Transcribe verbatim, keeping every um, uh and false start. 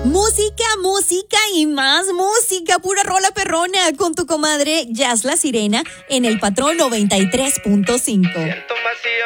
Música, música y más música. Pura rola perrona con tu comadre Jazz La Sirena en El Patrón noventa y tres punto cinco. Siento un vacío